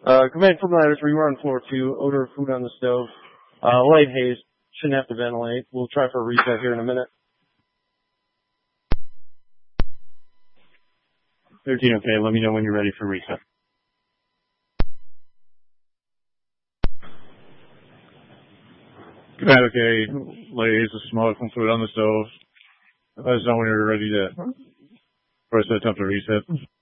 Command from Ladders, we were on floor 2, odor of food on the stove. Light haze, shouldn't have to ventilate. We'll try for a reset here in a minute. 13, okay, let me know when you're ready for reset. Command, okay, light haze, the smoke from food on the stove. Let us know when you're ready to first attempt to reset.